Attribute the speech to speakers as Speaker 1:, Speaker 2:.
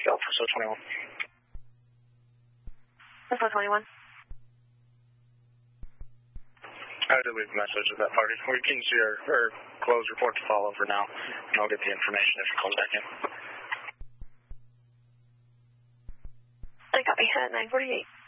Speaker 1: Go for so 21.
Speaker 2: So 21.
Speaker 1: I did leave a message at that party. We can see our closed report to follow for now, and I'll get the information if it comes back in.
Speaker 2: I got me at 948.